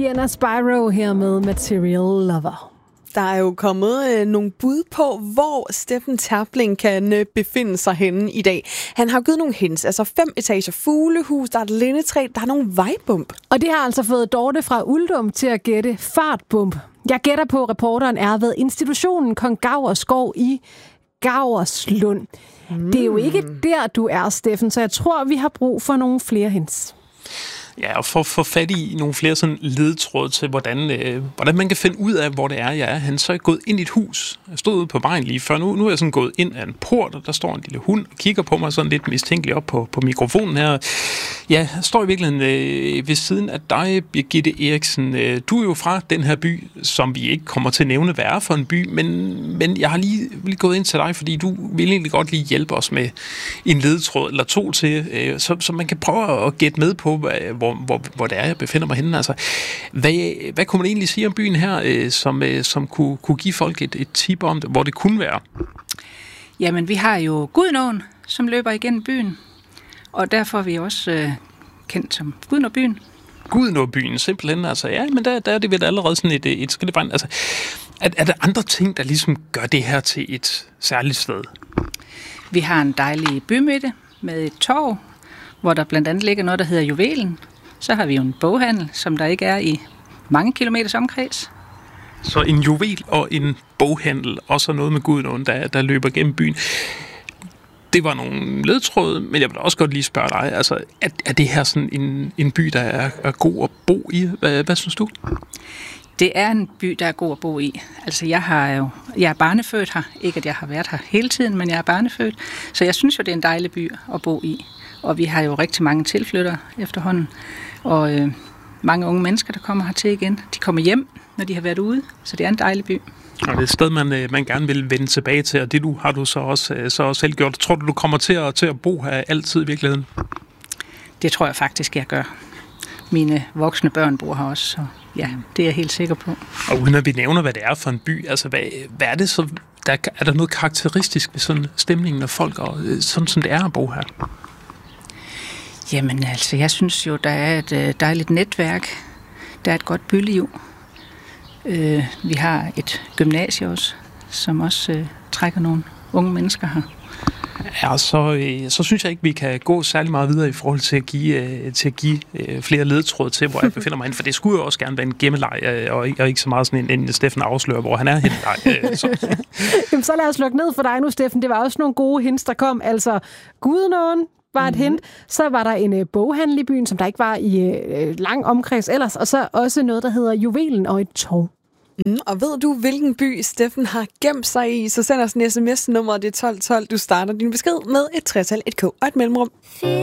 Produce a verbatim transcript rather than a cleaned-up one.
Diana Spyro her med Material Lover. Der er jo kommet øh, nogle bud på, hvor Steffen Terpling kan øh, befinde sig henne i dag. Han har givet nogle hints, altså fem etager fuglehus, der er et lindetræ, der er nogle vejbump. Og det har altså fået Dorte fra Uldum til at gætte fartbump. Jeg gætter på, at reporteren er ved institutionen Kong Gavers Skov i Gauerslund. Mm. Det er jo ikke der, du er, Steffen, så jeg tror, vi har brug for nogle flere hints. Ja, og for at få fat i nogle flere sådan ledetråd til, hvordan, øh, hvordan man kan finde ud af, hvor det er, jeg er. Han så er gået ind i et hus. Jeg stod ude på vejen lige før. Nu, nu er jeg sådan gået ind af en port, og der står en lille hund og kigger på mig sådan lidt mistænkeligt op på, på mikrofonen her. Ja, jeg står i virkeligheden øh, ved siden af dig, Birgitte Eriksen. Øh, du er jo fra den her by, som vi ikke kommer til at nævne, hvad er for en by, men, men jeg har lige, lige gået ind til dig, fordi du vil egentlig godt lige hjælpe os med en ledetråd eller to til, øh, så, så man kan prøve at gætte med på, hvad Hvor, hvor, hvor det er, jeg befinder mig henne. Altså, hvad, hvad kunne man egentlig sige om byen her, øh, som, øh, som kunne, kunne give folk et, et tip om det, hvor det kunne være? Jamen, vi har jo Gudenåen, som løber igennem byen, og derfor er vi også øh, kendt som Gudenåbyen. Gudenåbyen, simpelthen. Altså, ja, men der, der er det vel allerede sådan et, et skridt i vejen. Altså, er, er der andre ting, der ligesom gør det her til et særligt sted? Vi har en dejlig bymidte med et torv, hvor der blandt andet ligger noget, der hedder Juvelen. Så har vi jo en boghandel, som der ikke er i mange kilometers omkreds. Så en juvel og en boghandel, og så noget med Gudenåen, der, der løber gennem byen. Det var nogle ledtråde, men jeg vil også godt lige spørge dig. Altså, er, er det her sådan en, en by, der er, er god at bo i? Hvad, hvad synes du? Det er en by, der er god at bo i. Altså, jeg, har jo, jeg er barnefødt her. Ikke, at jeg har været her hele tiden, men jeg er barnefødt. Så jeg synes jo, det er en dejlig by at bo i. Og vi har jo rigtig mange tilflyttere efterhånden. Og øh, mange unge mennesker, der kommer hertil igen. De kommer hjem, når de har været ude. Så det er en dejlig by. Og det er et sted, man, man gerne vil vende tilbage til. Og det du, har du så også, så også selv gjort. Tror du, du kommer til at, til at bo her altid i virkeligheden? Det tror jeg faktisk, jeg gør. Mine voksne børn bor her også. Så ja, det er jeg helt sikker på. Og uden at vi nævner, hvad det er for en by. Altså, hvad, hvad er det så? Der, er der noget karakteristisk ved sådan stemningen af folk, og sådan som det er at bo her? Jamen altså, jeg synes jo, der er et øh, dejligt netværk. Der er et godt byliv. Øh, vi har et gymnasie også, som også øh, trækker nogle unge mennesker her. Ja, så, øh, så synes jeg ikke, vi kan gå særlig meget videre i forhold til at give, øh, til at give øh, flere ledetråd til, hvor jeg befinder mig hen. For det skulle jo også gerne være en gemmeleg, øh, og, og ikke så meget sådan en, en Steffen afslører, hvor han er henne. Øh, så. Jamen, så lad os lukke ned for dig nu, Steffen. Det var også nogle gode hints, der kom. Altså, Gudenåen var et hint. Så var der en øh, boghandel i byen, som der ikke var i øh, lang omkreds ellers. Og så også noget, der hedder Juvelen og et torv. Mm, og ved du, hvilken by Steffen har gemt sig i, så send os en sms. Nummeret det er tolv tolv. Du starter din besked med et tretal, et k og et mellemrum.